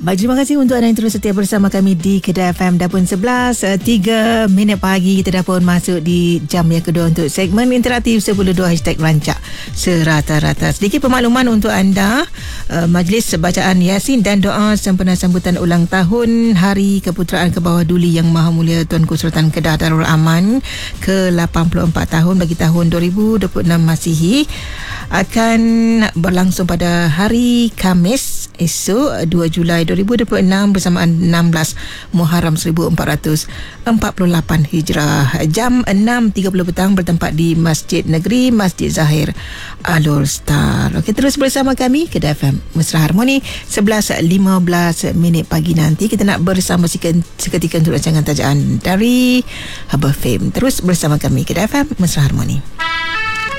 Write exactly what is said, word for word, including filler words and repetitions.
Baik, terima kasih untuk anda yang terus setia bersama kami di Kedah F M. Dah pun sebelas, tiga minit pagi. Kita dah pun masuk di jam yang kedua untuk segmen interaktif sepuluh dua hashtag rancak serata-rata. Sedikit pemakluman untuk anda, uh, Majlis Bacaan Yasin dan Doa sempena sambutan ulang tahun Hari Keputeraan ke Bawah Duli Yang Maha Mulia Tuanku Sultan Kedah Darul Aman ke lapan puluh empat tahun bagi tahun dua ribu dua puluh enam Masihi akan berlangsung pada hari Khamis esok dua Julai dua ribu dua puluh enam bersamaan enam belas Muharram seribu empat ratus empat puluh lapan Hijrah. Jam enam tiga puluh petang bertempat di Masjid Negeri Masjid Zahir Alor Star. Okey, terus bersama kami Kedah F M Mesra Harmoni. Sebelas lima belas minit pagi nanti kita nak bersama seketika untuk rancangan tajaan dari Haba Fame. Terus bersama kami Kedah F M Mesra Harmoni.